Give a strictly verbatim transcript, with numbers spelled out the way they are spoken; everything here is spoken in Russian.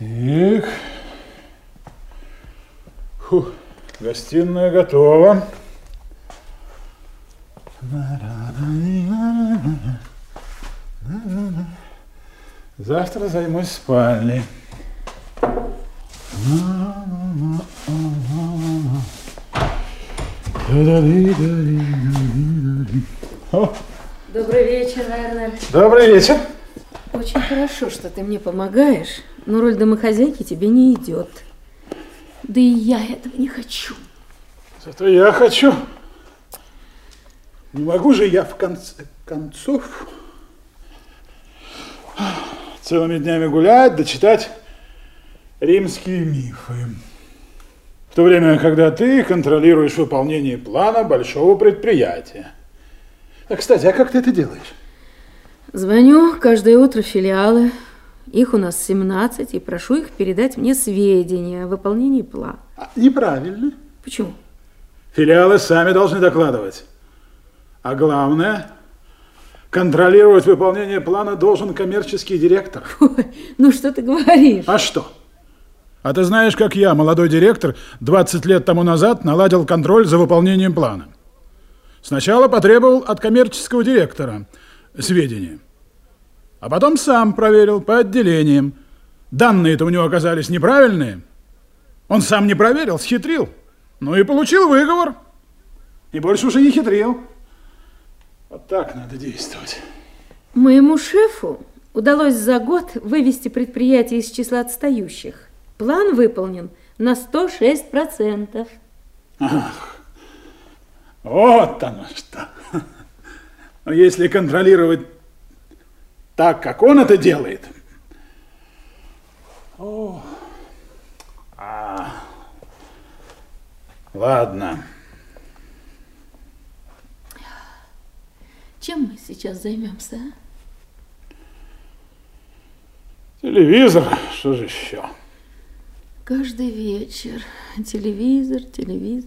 Так. Фу, гостиная готова. Завтра займусь спальней. Добрый вечер, Вернер. Добрый вечер. Очень хорошо, что ты мне помогаешь, но роль домохозяйки тебе не идет. Да и я этого не хочу. Зато я хочу. Не могу же я в конце концов целыми днями гулять, да читать римские мифы. В то время, когда ты контролируешь выполнение плана большого предприятия. А, кстати, а как ты это делаешь? Звоню каждое утро в филиалы. Их у нас семнадцать, и прошу их передать мне сведения о выполнении плана. А, неправильно. Почему? Филиалы сами должны докладывать. А главное, контролировать выполнение плана должен коммерческий директор. Ой, ну что ты говоришь? А что? А ты знаешь, как я, молодой директор, двадцать лет тому назад наладил контроль за выполнением плана. Сначала потребовал от коммерческого директора сведения, а потом сам проверил по отделениям. Данные-то у него оказались неправильные. Он сам не проверил, схитрил. Ну и получил выговор. И больше уже не хитрил. Вот так надо действовать. Моему шефу удалось за год вывести предприятие из числа отстающих. План выполнен на сто шесть процентов. Ах, вот оно что. Но если контролировать так, как он это делает... О, а, ладно. Чем мы сейчас займемся, а? Телевизор, что же еще? Каждый вечер телевизор, телевизор.